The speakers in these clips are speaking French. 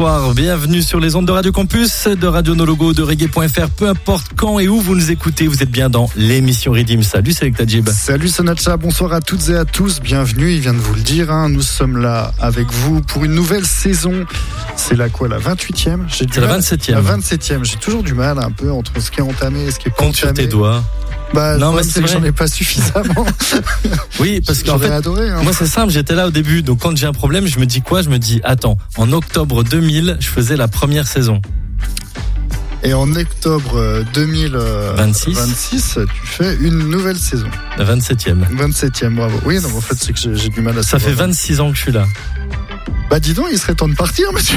bonsoir, bienvenue sur les ondes de Radio Campus, de Radio Nologo, de Reggae.fr, peu importe quand et où vous nous écoutez, vous êtes bien dans l'émission Redeem. Salut Selecta Jib. Salut Sonacha, bonsoir à toutes et à tous, bienvenue, il vient de vous le dire, nous sommes là avec vous pour une nouvelle saison. C'est la 28e? C'est la 27e. La 27e, j'ai toujours du mal un peu entre ce qui est entamé et ce qui est pas entamé. Compte sur tes doigts. Non, mais c'est que j'en ai pas suffisamment. Oui, parce qu'en fait, adoré, moi c'est simple, j'étais là au début, donc quand j'ai un problème, je me dis quoi? Je me dis, attends, en octobre 2000, je faisais la première saison. Et en octobre 2026, tu fais une nouvelle saison. La 27e. 27e, bravo. Oui, non, en fait, c'est que j'ai du mal à ça fait 26 ans que je suis là. Bah dis donc, il serait temps de partir, monsieur.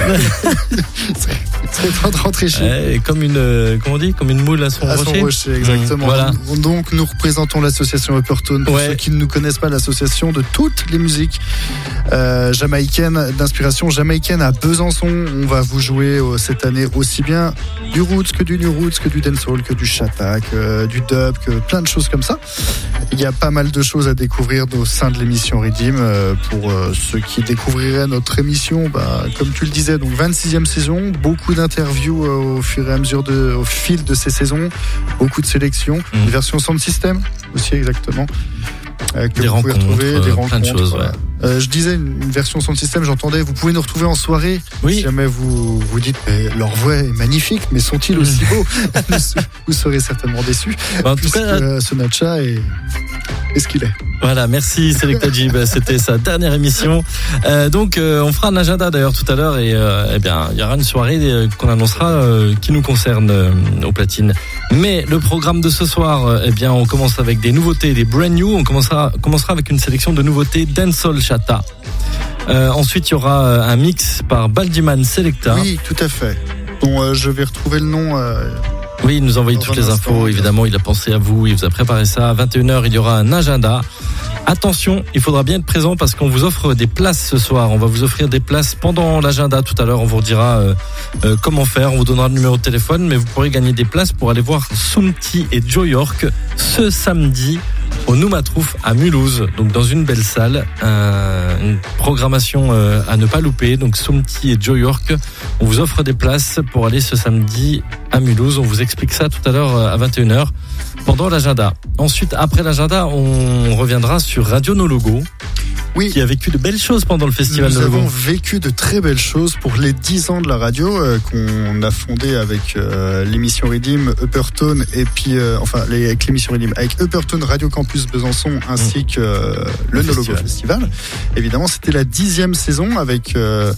Il serait temps de rentrer chez. Comme une, comment on dit, comme une moule à son rocher. À son rocher, exactement. Voilà. Donc nous représentons l'association Upperton. Pour ceux qui ne nous connaissent pas, l'association de toutes les musiques jamaïcaines, d'inspiration jamaïcaine à Besançon. On va vous jouer cette année aussi bien du roots que du new roots, que du dancehall, que du chata, que du dub, que plein de choses comme ça. Il y a pas mal de choses à découvrir au sein de l'émission Redeem. Pour ceux qui découvriraient notre émission, comme tu le disais, donc 26e saison, beaucoup d'interviews au fil de ces saisons, beaucoup de sélections, une version sound system aussi exactement. Que des vous pouvez retrouver, des rencontres, plein de choses. Ouais. Je disais une version sound system, j'entendais, vous pouvez nous retrouver en soirée. Oui. Si jamais vous dites, mais leur voix est magnifique, mais sont-ils aussi beaux? Vous serez certainement déçus. En tout cas, Sonacha est ce qu'il est. Voilà, merci Selecta Jib, c'était sa dernière émission. Donc on fera un agenda d'ailleurs tout à l'heure et bien il y aura une soirée qu'on annoncera qui nous concerne au platine. Mais le programme de ce soir, bien on commence avec des nouveautés, des brand new. On commencera avec une sélection de nouveautés dancehall chata. Ensuite il y aura un mix par Baldiman Selecta. Oui, tout à fait. Bon, je vais retrouver le nom. Oui, il nous a envoyé toutes les infos, évidemment, il a pensé à vous, il vous a préparé ça. À 21h, il y aura un agenda. Attention, il faudra bien être présent parce qu'on vous offre des places ce soir. On va vous offrir des places pendant l'agenda. Tout à l'heure, on vous redira comment faire. On vous donnera le numéro de téléphone, mais vous pourrez gagner des places pour aller voir Soumti et Joe York ce samedi au Noumatrouf à Mulhouse. Donc dans une belle salle, une programmation à ne pas louper. Donc Soumti et Joe York, on vous offre des places pour aller ce samedi à Mulhouse. On vous explique ça tout à l'heure à 21h pendant l'agenda. Ensuite, après l'agenda, on reviendra sur Radio Nologo. Oui. Qui a vécu de belles choses pendant le festival Nologo. Nous avons vécu de très belles choses pour les 10 ans de la radio qu'on a fondé avec l'émission Redeem, Upperton et puis avec l'émission Redeem, avec Upperton, Radio Campus Besançon ainsi que le Nologo Festival. Évidemment, c'était la 10e saison avec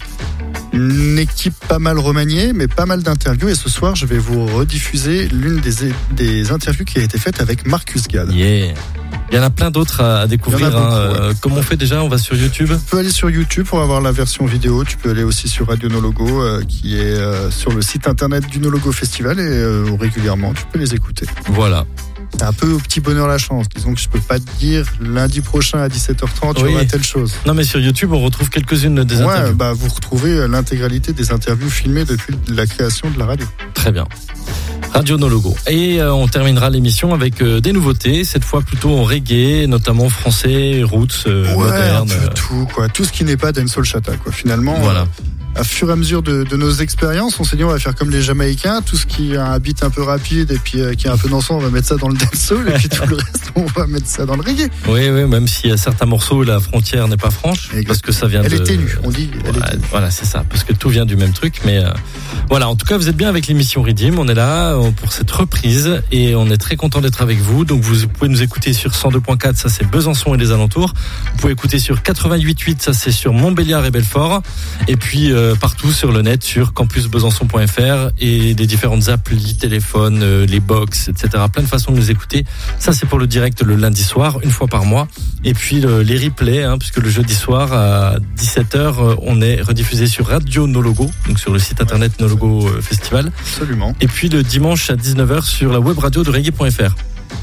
une équipe pas mal remaniée, mais pas mal d'interviews. Et ce soir, je vais vous rediffuser l'une des interviews qui a été faite avec Marcus Gad. Yeah. Il y en a plein d'autres à découvrir. Comment on fait déjà? On va sur YouTube? Tu peux aller sur YouTube pour avoir la version vidéo. Tu peux aller aussi sur Radio Nologo, qui est sur le site internet du Nologo Festival. Et régulièrement, tu peux les écouter. Voilà. C'est un peu au petit bonheur la chance. Disons que je peux pas te dire lundi prochain à 17h30 tu auras telle chose. Non, mais sur YouTube, on retrouve quelques-unes des interviews. Vous retrouvez l'intégralité des interviews filmées depuis la création de la radio. Très bien. Radio Nologo. Et on terminera l'émission avec des nouveautés, cette fois plutôt en reggae, notamment français, roots, moderne. Un peu tout, quoi. Tout ce qui n'est pas dancehall chata, quoi. Finalement. Voilà. À fur et à mesure de nos expériences, on s'est dit on va faire comme les Jamaïcains, tout ce qui a un beat un peu rapide et puis qui est un peu dansant, on va mettre ça dans le dancehall et puis tout le reste, on va mettre ça dans le reggae. Oui, même s'il y a certains morceaux où la frontière n'est pas franche, parce que ça vient Elle est ténue, on dit. Voilà, c'est ça, parce que tout vient du même truc, mais voilà. En tout cas, vous êtes bien avec l'émission Redeem. On est là pour cette reprise et on est très content d'être avec vous. Donc vous pouvez nous écouter sur 102.4, ça c'est Besançon et les alentours. Vous pouvez écouter sur 88.8, ça c'est sur Montbéliard et Belfort. Et puis partout sur le net, sur campusbesançon.fr et des différentes applis, téléphones, les box, etc. Plein de façons de nous écouter. Ça, c'est pour le direct le lundi soir, une fois par mois. Et puis les replays, puisque le jeudi soir à 17h, on est rediffusé sur Radio Nologo, donc sur le site internet Nologo Festival. Absolument. Et puis le dimanche à 19h sur la web radio de reggae.fr.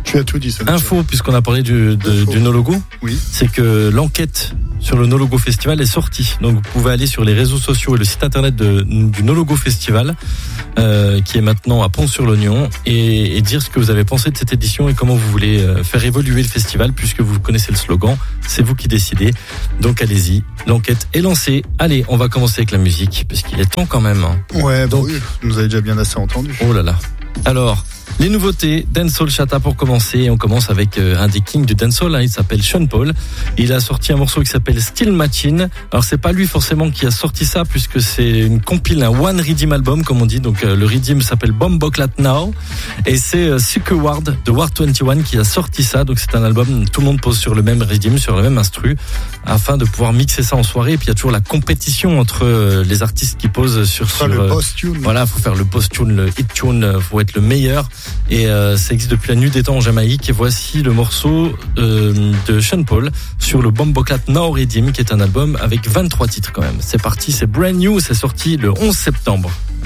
Tu as tout dit, ça. Info, puisqu'on a parlé du No Logo. Oui. C'est que l'enquête sur le No Logo Festival est sortie. Donc vous pouvez aller sur les réseaux sociaux et le site internet du No Logo Festival, qui est maintenant à Pont-sur-l'Oignon, et dire ce que vous avez pensé de cette édition et comment vous voulez faire évoluer le festival, puisque vous connaissez le slogan, c'est vous qui décidez. Donc allez-y, l'enquête est lancée. Allez, on va commencer avec la musique, parce qu'il est temps quand même. Ouais, donc oui, vous nous avez déjà bien assez entendu. Oh là là. Alors, les nouveautés, Dancehall Chata pour commencer. On commence avec un des kings du dancehall, il s'appelle Sean Paul. Il a sorti un morceau qui s'appelle Steel Machine. Alors c'est pas lui forcément qui a sorti ça, puisque c'est une compile, un one rhythm album comme on dit. Donc le rhythm s'appelle Bomboclat Now, et c'est Suke Ward de Ward 21 qui a sorti ça. Donc c'est un album, tout le monde pose sur le même rhythm, sur le même instru, afin de pouvoir mixer ça en soirée. Et puis il y a toujours la compétition entre les artistes qui posent sur le boss tune. Voilà, faut faire le boss tune, le hit tune, faut être le meilleur. Et ça existe depuis la nuit des temps en Jamaïque. Et voici le morceau de Sean Paul sur le Bomboclat Now Rhythm, qui est un album avec 23 titres quand même. C'est parti, c'est brand new, c'est sorti le 11 septembre.